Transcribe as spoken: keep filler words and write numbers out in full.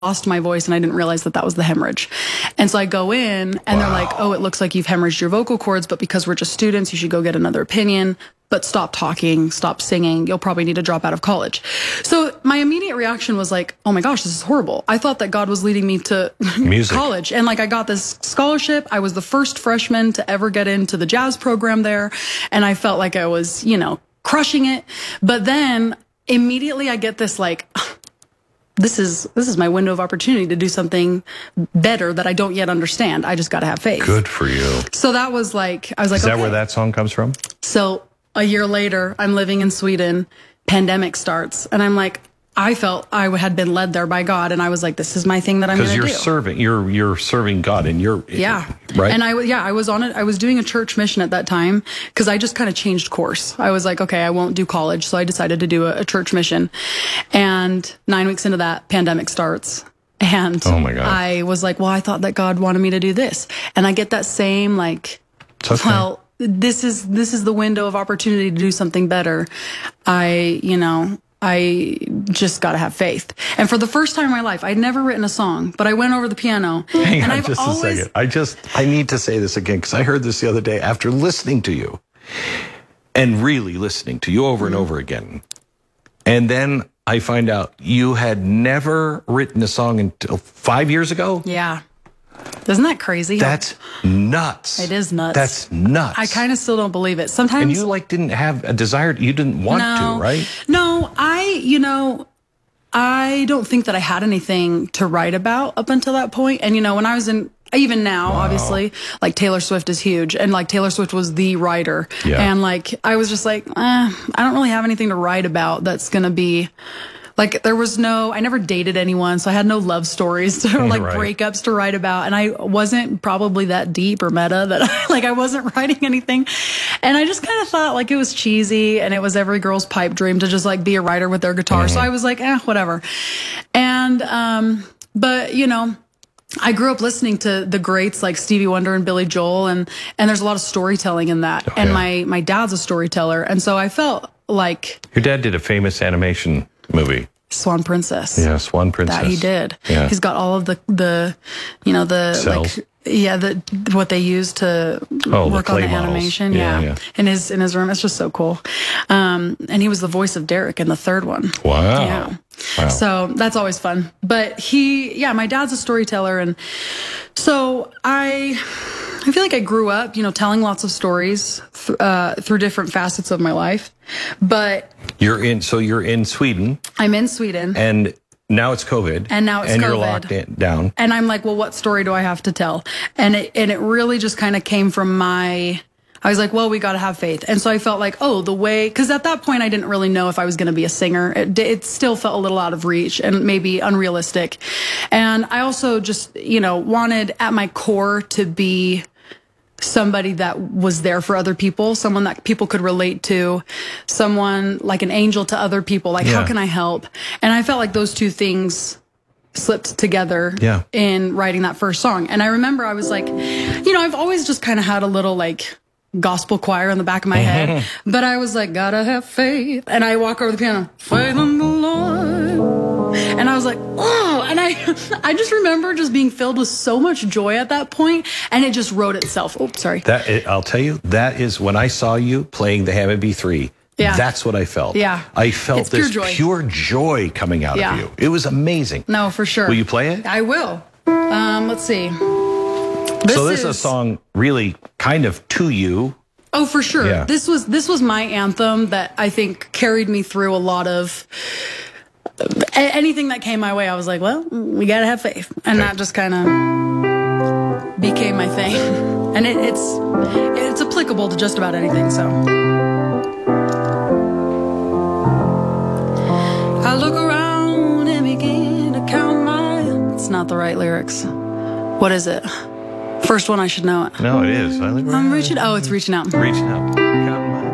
lost my voice and I didn't realize that that was the hemorrhage. And so I go in and wow. they're like, oh, it looks like you've hemorrhaged your vocal cords, but because we're just students, you should go get another opinion, but stop talking, stop singing. You'll probably need to drop out of college. So my immediate reaction was like, oh my gosh, this is horrible. I thought that God was leading me to music college. And like, I got this scholarship. I was the first freshman to ever get into the jazz program there. And I felt like I was, you know, crushing it. But then immediately I get this like, This is this is my window of opportunity to do something better that I don't yet understand. I just got to have faith. Good for you. So that was like, I was like, is that okay. where that song comes from? So a year later, I'm living in Sweden. Pandemic starts, and I'm like, I felt I had been led there by God, and I was like, this is my thing that I'm going to do. Because you're serving, you're you're serving God, and you're yeah, right. And I yeah, I was on it. I was doing a church mission at that time because I just kind of changed course. I was like, okay, I won't do college, so I decided to do a, a church mission. And nine weeks into that, pandemic starts, and oh my God, I was like, well, I thought that God wanted me to do this, and I get that same like, okay. well, this is this is the window of opportunity to do something better. I you know. I just got to have faith. And for the first time in my life, I'd never written a song, but I went over the piano. Hang and on I've just always... a second. I just, I need to say this again because I heard this the other day after listening to you and really listening to you over mm-hmm. and over again. And then I find out you had never written a song until five years ago. Yeah. Isn't that crazy? That's nuts. It is nuts. That's nuts. I kind of still don't believe it. Sometimes. And you like didn't have a desire, you didn't want no, to, right? No, I, you know, I don't think that I had anything to write about up until that point. And, you know, when I was in, even now, wow. obviously, like Taylor Swift is huge. And like Taylor Swift was the writer. Yeah. And like, I was just like, eh, I don't really have anything to write about that's going to be. Like, there was no, I never dated anyone, so I had no love stories or, like, right. breakups to write about. And I wasn't probably that deep or meta that, I, like, I wasn't writing anything. And I just kind of thought, like, it was cheesy and it was every girl's pipe dream to just, like, be a writer with their guitar. Mm-hmm. So I was like, eh, whatever. And, um, but, you know, I grew up listening to the greats like Stevie Wonder and Billy Joel, and, and there's a lot of storytelling in that. Oh, and yeah. my, my dad's a storyteller. And so I felt like. Your dad did a famous animation movie. Swan Princess. Yeah, Swan Princess. That he did. Yeah. He's got all of the, the you know, the, cells. like, yeah, the, what they use to oh, work the on the models. animation. Yeah, yeah. yeah. In his, in his room. It's just so cool. Um, and he was the voice of Derek in the third one. Wow. Yeah. Wow. So that's always fun. But he, yeah, my dad's a storyteller. And so I, I feel like I grew up, you know, telling lots of stories th- uh, through different facets of my life. But you're in, so you're in Sweden. I'm in Sweden. And now it's COVID. And now it's and COVID. And you're locked in, down. And I'm like, well, what story do I have to tell? And it, and it really just kind of came from my, I was like, well, we got to have faith. And so I felt like, oh, the way, because at that point I didn't really know if I was going to be a singer. It, it still felt a little out of reach and maybe unrealistic. And I also just, you know, wanted at my core to be somebody that was there for other people, someone that people could relate to, someone like an angel to other people. Like, yeah. how can I help? And I felt like those two things slipped together yeah. in writing that first song. And I remember I was like, you know, I've always just kind of had a little like gospel choir in the back of my head, but I was like, gotta have faith. And I walk over the piano, faith in the Lord. And I was like, oh, and I, I just remember just being filled with so much joy at that point, and it just wrote itself. Oh, sorry. That I'll tell you, that is when I saw you playing the Hammond B three. Yeah. That's what I felt. Yeah. I felt it's this pure joy. pure joy coming out yeah. of you. It was amazing. No, for sure. Will you play it? I will. Um, let's see. This so this is is a song really kind of to you. Oh, for sure. Yeah. This was this was my anthem that I think carried me through a lot of anything that came my way. I was like, well, we gotta have faith, and okay. that just kind of became my thing. And it, it's it's applicable to just about anything. So I look around and begin to count my. It's not the right lyrics. What is it? First one, I should know it. No, it is. I think I'm reaching. Oh, it's reaching out. Reaching out.